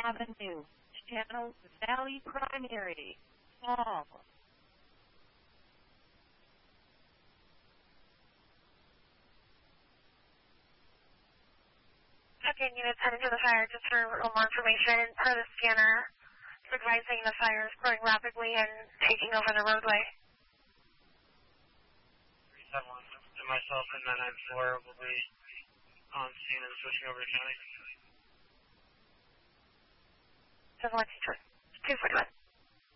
Avenue, Channel Valley Primary, Fall. Okay, units heading to the fire just for a little more information. Per the scanner, it's advising the fire is growing rapidly and taking over the roadway. 371 and myself and 994 will be on scene and switching over to county. 71241.